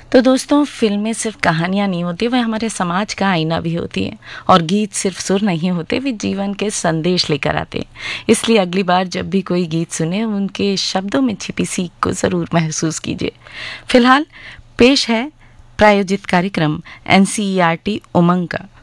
तो दोस्तों, फिल्में सिर्फ कहानियाँ नहीं होती, वह हमारे समाज का आईना भी होती हैं। और गीत सिर्फ सुर नहीं होते, वे जीवन के संदेश लेकर आते हैं। इसलिए अगली बार जब भी कोई गीत सुने, उनके शब्दों में छिपी सीख को ज़रूर महसूस कीजिए। फिलहाल पेश है प्रायोजित कार्यक्रम NCERT उमंग का।